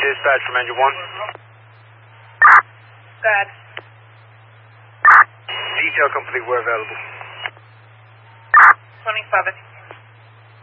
dispatch from engine 1. Bad. Detail complete, we're available. 27.